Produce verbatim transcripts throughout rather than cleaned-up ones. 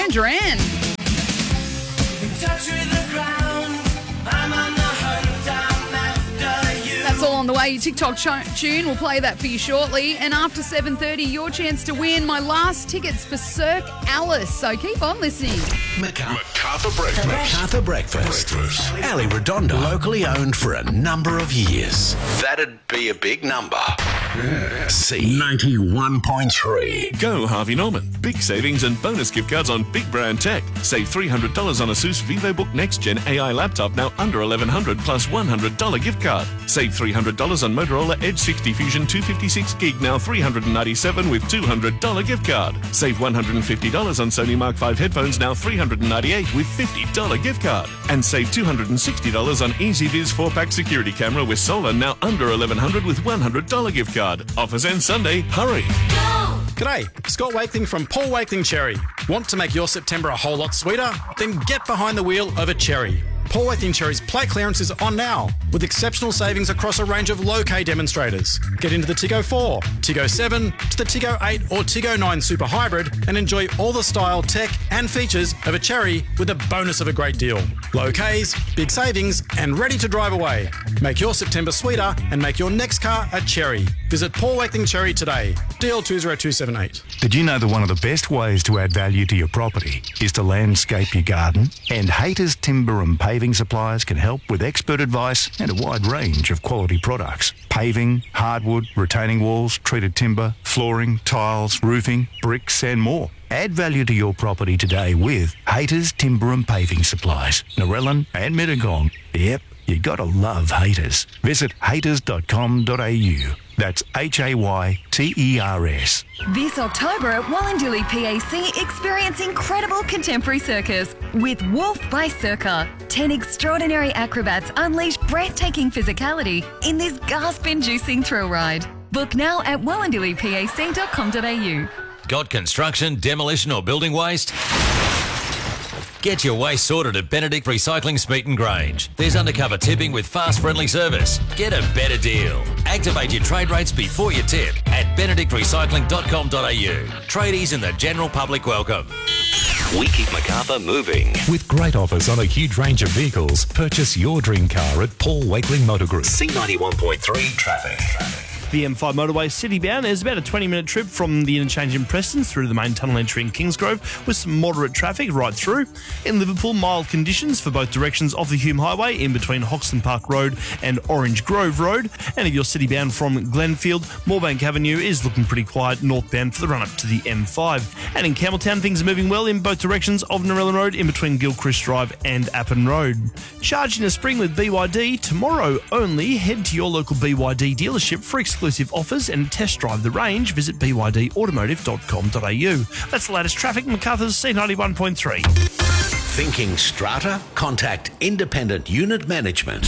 Duran Duran. Touch with the ground. I'm on the hunt, I'm after you. That's all on the way. Your TikTok ch- tune. We'll play that for you shortly. And after seven thirty, your chance to win my last tickets for Cirque Alice. So keep on listening. MacArthur Breakfast. MacArthur Breakfast. Breakfast. Ali Redondo. Locally owned for a number of years. That'd be a big number. Yeah. C ninety-one point three. Go Harvey Norman. Big savings and bonus gift cards on big brand tech. Save three hundred dollars on ASUS VivoBook Next Gen A I laptop, now under eleven hundred dollars plus one hundred dollars gift card. Save three hundred dollars on Motorola Edge sixty Fusion two fifty-six gig, now three hundred ninety-seven dollars with two hundred dollars gift card. Save one hundred fifty dollars on Sony Mark five headphones, now three hundred ninety-eight dollars with fifty dollars gift card. And save two hundred sixty dollars on EasyViz four pack security camera with solar, now under eleven hundred dollars with one hundred dollars gift card. Offers end Sunday. Hurry. G'day, Scott Wakeling from Paul Wakeling Cherry. Want to make your September a whole lot sweeter? Then get behind the wheel of a Cherry. Paul Wakeling Cherry's plate clearance is on now, with exceptional savings across a range of low-K demonstrators. Get into the Tiggo four, Tiggo seven, to the Tiggo eight or Tiggo nine Super Hybrid and enjoy all the style, tech and features of a Cherry with the bonus of a great deal. Low Ks, big savings and ready to drive away. Make your September sweeter and make your next car a Cherry. Visit Paul Wakeling Cherry today. D L two zero two seven eight. Did you know that one of the best ways to add value to your property is to landscape your garden? And Haters Timber and Paving Suppliers can help with expert advice and a wide range of quality products. Paving, hardwood, retaining walls, treated timber, flooring, tiles, roofing, bricks and more. Add value to your property today with Haters Timber and Paving Supplies, Narellan and Mittagong. Yep, you gotta love Haters. Visit haters dot com dot a u. That's H A Y T E R S. This October at Wallandilly P A C, experience incredible contemporary circus with Wolf by Circa. Ten extraordinary acrobats unleash breathtaking physicality in this gasp-inducing thrill ride. Book now at wallandilly pac dot com dot a u. Got construction, demolition or building waste? Get your waste sorted at Benedict Recycling Smeaton Grange. There's undercover tipping with fast friendly service. Get a better deal. Activate your trade rates before you tip at benedict recycling dot com dot a u. Tradies and the general public welcome. We keep MacArthur moving. With great offers on a huge range of vehicles, purchase your dream car at Paul Wakeling Motor Group. C ninety-one point three traffic. The M five motorway city bound is about a twenty minute trip from the interchange in Preston through to the main tunnel entry in Kingsgrove with some moderate traffic right through. In Liverpool, mild conditions for both directions of the Hume Highway in between Hoxton Park Road and Orange Grove Road. And if you're city bound from Glenfield, Moorebank Avenue is looking pretty quiet northbound for the run up to the M five. And in Campbelltown, things are moving well in both directions of Narellan Road in between Gilchrist Drive and Appin Road. Charging a spring with B Y D tomorrow only. Head to your local B Y D dealership for exclusive offers and test drive the range. Visit b y d automotive dot com dot a u. That's the latest traffic. MacArthur's C ninety-one point three. Thinking strata? Contact Independent Unit Management.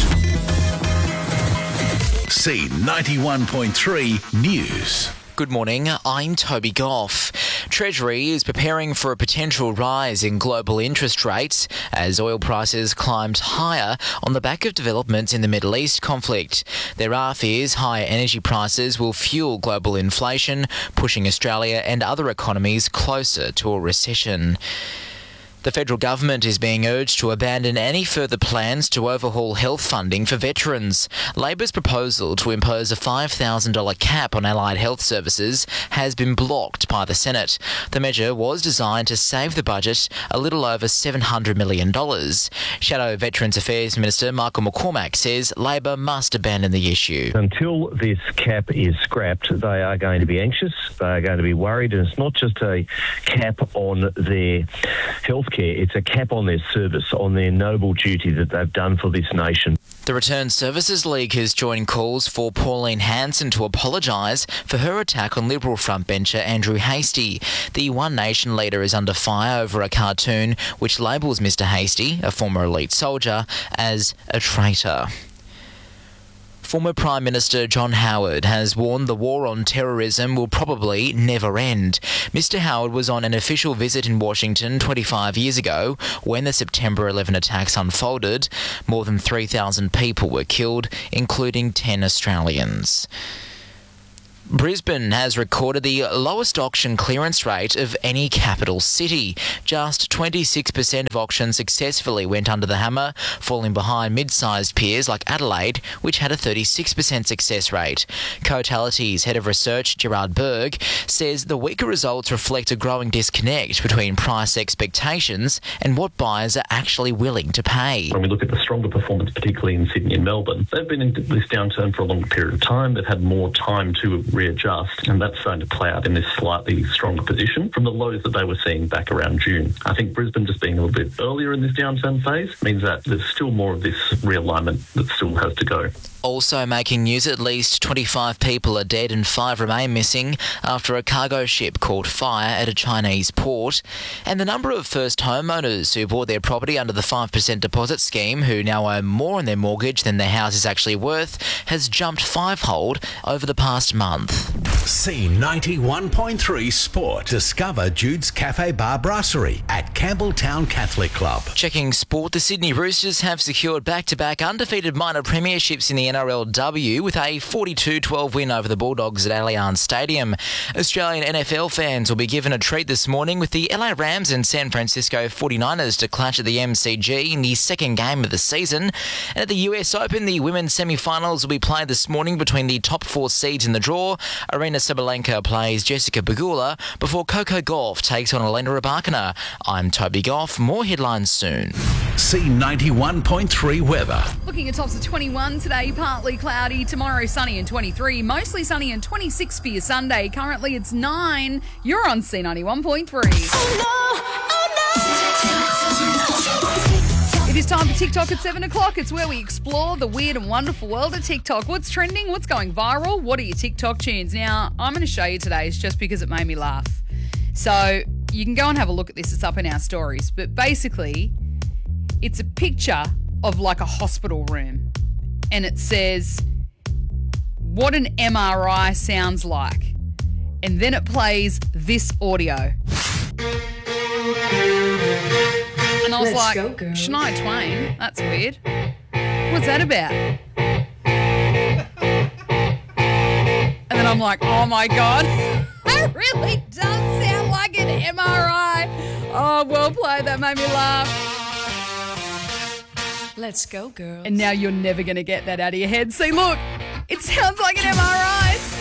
C ninety-one point three News. Good morning, I'm Toby Goff. Treasury is preparing for a potential rise in global interest rates as oil prices climbed higher on the back of developments in the Middle East conflict. There are fears higher energy prices will fuel global inflation, pushing Australia and other economies closer to a recession. The federal government is being urged to abandon any further plans to overhaul health funding for veterans. Labor's proposal to impose a five thousand dollars cap on allied health services has been blocked by the Senate. The measure was designed to save the budget a little over seven hundred million dollars. Shadow Veterans Affairs Minister Michael McCormack says Labor must abandon the issue. Until this cap is scrapped, they are going to be anxious, they are going to be worried, and it's not just a cap on their health care, it's a cap on their service, on their noble duty that they've done for this nation. The Return Services League has joined calls for Pauline Hanson to apologise for her attack on Liberal frontbencher Andrew Hastie. The One Nation leader is under fire over a cartoon which labels Mister Hastie, a former elite soldier, as a traitor. Former Prime Minister John Howard has warned the war on terrorism will probably never end. Mister Howard was on an official visit in Washington twenty-five years ago when the September eleventh attacks unfolded. More than three thousand people were killed, including ten Australians. Brisbane has recorded the lowest auction clearance rate of any capital city. Just twenty-six percent of auctions successfully went under the hammer, falling behind mid-sized peers like Adelaide, which had a thirty-six percent success rate. Cotality's head of research, Gerard Berg, says the weaker results reflect a growing disconnect between price expectations and what buyers are actually willing to pay. When we look at the stronger performance, particularly in Sydney and Melbourne, they've been in this downturn for a longer period of time. They've had more time to readjust, and that's starting to play out in this slightly stronger position from the lows that they were seeing back around June. I think Brisbane just being a little bit earlier in this downturn phase means that there's still more of this realignment that still has to go. Also making news, at least twenty-five people are dead and five remain missing after a cargo ship caught fire at a Chinese port. And the number of first homeowners who bought their property under the five percent deposit scheme, who now owe more on their mortgage than their house is actually worth, has jumped fivefold over the past month. C ninety-one point three Sport. Discover Jude's Cafe Bar Brasserie at Campbelltown Catholic Club. Checking sport, the Sydney Roosters have secured back-to-back undefeated minor premierships in the N R L W with a forty-two twelve win over the Bulldogs at Allianz Stadium. Australian N F L fans will be given a treat this morning with the L A Rams and San Francisco forty-niners to clash at the M C G in the second game of the season. And at the U S Open, the women's semi-finals will be played this morning between the top four seeds in the draw. Arena Sabalenka plays Jessica Pegula before Coco Gauff takes on Elena Rybakina. I'm Toby Goff. More headlines soon. C ninety-one point three weather. Looking at tops of twenty-one today, partly cloudy. Tomorrow, sunny and twenty-three. Mostly sunny and twenty-six for your Sunday. Currently, it's nine. You're on C ninety-one point three. Oh, no. Oh, no. It is time for TikTok at seven o'clock. It's where we explore the weird and wonderful world of TikTok. What's trending? What's going viral? What are your TikTok tunes? Now, I'm going to show you today's just because it made me laugh. So, you can go and have a look at this. It's up in our stories. But basically, it's a picture of like a hospital room. And it says, what an M R I sounds like. And then it plays this audio. And I was Let's like, go, girl. Shania Twain? That's weird. What's that about? And then I'm like, oh my God. It really does sound like an M R I. Oh, well played. That made me laugh. Let's go, girl. And now you're never going to get that out of your head. See, look, it sounds like an M R I.